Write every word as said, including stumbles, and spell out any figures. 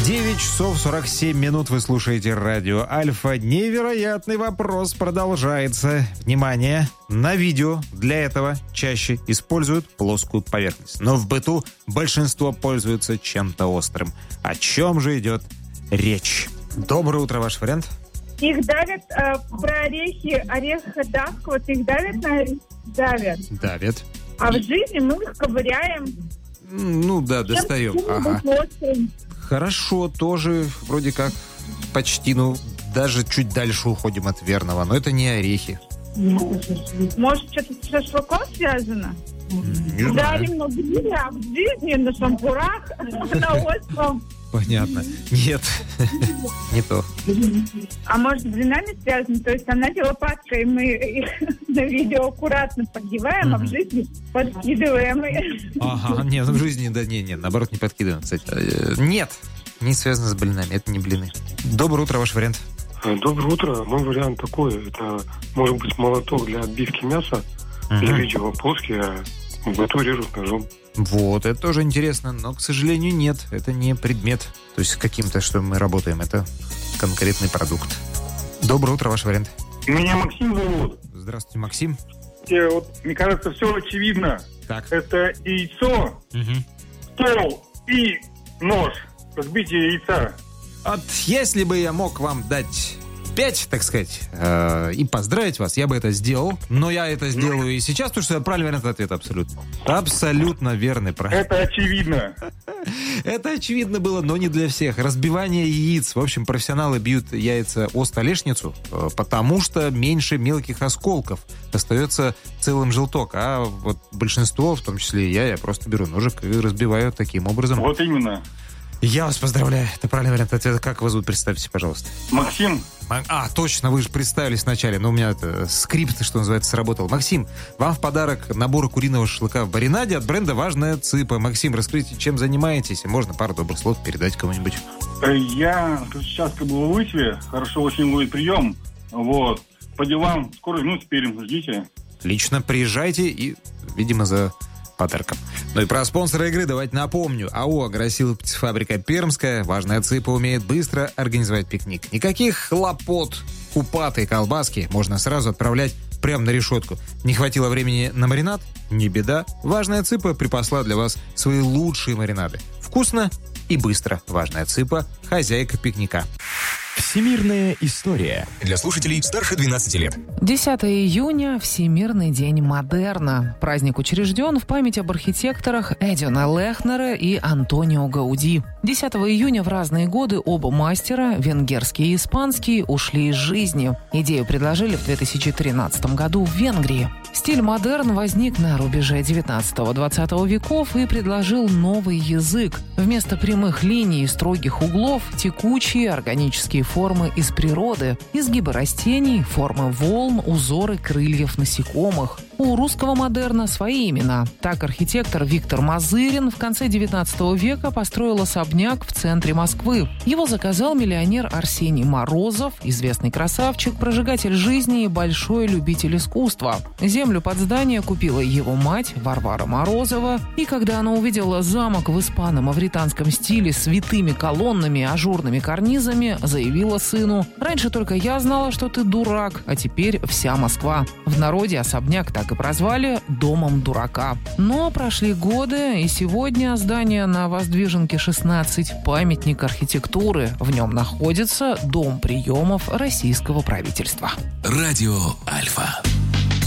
девять часов сорок семь минут. Вы слушаете радио Альфа. Невероятный вопрос продолжается. Внимание! На видео для этого чаще используют плоскую поверхность. Но в быту большинство пользуются чем-то острым. О чем же идет речь? Доброе утро, ваш вариант? Их давят э, про орехи, ореходавка, вот их давят на орех, давят. Давят. А в жизни мы их ковыряем. Ну да, достаем. Ага. Хорошо, тоже вроде как почти, ну, даже чуть дальше уходим от верного. Но это не орехи. Может, что-то с шашлыком связано? Не знаю. Дарим на гриле, а в жизни на шампурах, на остром. Понятно. Нет, не то. А может, с блинами связано? То есть она лопаткой, и мы их на видео аккуратно подгибаем, mm-hmm. а в жизни подкидываем. Ага, нет, в жизни, да, не, не, наоборот, не подкидываем, кстати. Нет, не связано с блинами, это не блины. Доброе утро, ваш вариант. Доброе утро. Мой вариант такой. Это может быть молоток для отбивки мяса. Mm-hmm. Я видел плоский, а в быту режут ножом. Вот, это тоже интересно, но, к сожалению, нет. Это не предмет, то есть каким-то, что мы работаем. Это конкретный продукт. Доброе утро, ваш вариант. Меня Максим зовут. Здравствуйте, Максим. И вот, мне кажется, все очевидно. Так. Это яйцо, угу. стол и нож. Разбитие яйца. Вот если бы я мог вам дать пять, так сказать, э, и поздравить вас, я бы это сделал. Но я это сделаю и сейчас, потому что правильный вариант ответа абсолютно. Абсолютно верный. Правильный. Это очевидно. Это очевидно было, но не для всех. Разбивание яиц. В общем, профессионалы бьют яйца о столешницу, потому что меньше мелких осколков. Остается целым желток. А вот большинство, в том числе и я, я просто беру ножик и разбиваю таким образом. Вот именно. Я вас поздравляю. Это правильный вариант ответа. Как вас зовут? Представьте, пожалуйста. Максим. А, точно, вы же представились вначале. Но у меня это скрипт, что называется, сработал. Максим, вам в подарок набор куриного шашлыка в маринаде от бренда «Важная цыпа». Максим, расскажите, чем занимаетесь? Можно пару добрых слов передать кому-нибудь? Я сейчас как бы в Лысве. Хорошо очень ловит прием. Вот. По делам. Скоро вернусь, теперь ждите. Отлично, приезжайте и, видимо, за подарком. Ну и про спонсора игры давайте напомню. АО «Агросилоптифабрика Пермская». «Важная цыпа» умеет быстро организовать пикник. Никаких хлопот. Купаты, колбаски можно сразу отправлять прямо на решетку. Не хватило времени на маринад? Не беда. «Важная цыпа» припасла для вас свои лучшие маринады. Вкусно и быстро. «Важная цыпа» – хозяйка пикника. Всемирная история. Для слушателей старше двенадцати лет. десятого июня – Всемирный день модерна. Праздник учрежден в память об архитекторах Эдиона Лехнера и Антонио Гауди. десятого июня в разные годы оба мастера, венгерский и испанский, ушли из жизни. Идею предложили в две тысячи тринадцатом году в Венгрии. Стиль модерн возник на рубеже девятнадцатого-двадцатого веков и предложил новый язык. Вместо прямых линий и строгих углов – текучие органические формы из природы, изгибы растений, формы волн, узоры крыльев насекомых. У русского модерна свои имена. Так архитектор Виктор Мазырин в конце девятнадцатого века построил особняк в центре Москвы. Его заказал миллионер Арсений Морозов, известный красавчик, прожигатель жизни и большой любитель искусства. Землю под здание купила его мать Варвара Морозова, и когда она увидела замок в испано-мавританском стиле с витыми колоннами и ажурными карнизами, заявила сыну: «Раньше только я знала, что ты дурак, а теперь вся Москва». В народе особняк так и прозвали «Домом дурака». Но прошли годы, и сегодня здание на Воздвиженке шестнадцать – памятник архитектуры. В нем находится Дом приемов российского правительства. Радио Альфа.